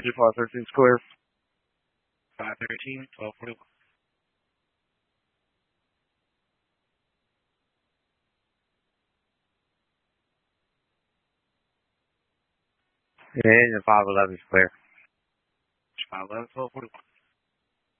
Engine 513 is clear. 513, 1241. Engine 511 is clear. 511, 1241.